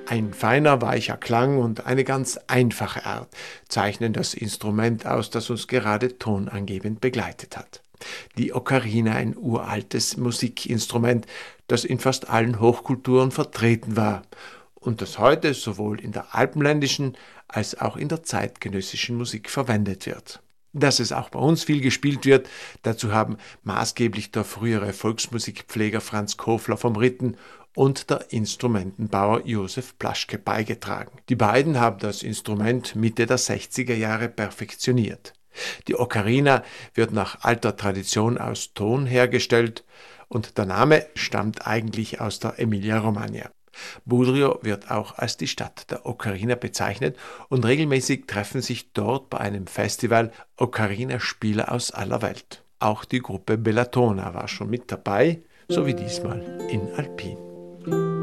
Ein feiner, weicher Klang und eine ganz einfache Art zeichnen das Instrument aus, das uns gerade tonangebend begleitet hat. Die Ocarina, ein uraltes Musikinstrument, das in fast allen Hochkulturen vertreten war und das heute sowohl in der alpenländischen als auch in der zeitgenössischen Musik verwendet wird. Dass es auch bei uns viel gespielt wird, dazu haben maßgeblich der frühere Volksmusikpfleger Franz Kofler vom Ritten und der Instrumentenbauer Josef Plaschke beigetragen. Die beiden haben das Instrument Mitte der 60er Jahre perfektioniert. Die Ocarina wird nach alter Tradition aus Ton hergestellt und der Name stammt eigentlich aus der Emilia-Romagna. Budrio wird auch als die Stadt der Ocarina bezeichnet und regelmäßig treffen sich dort bei einem Festival Ocarina-Spieler aus aller Welt. Auch die Gruppe Bellatona war schon mit dabei, so wie diesmal in Alpin.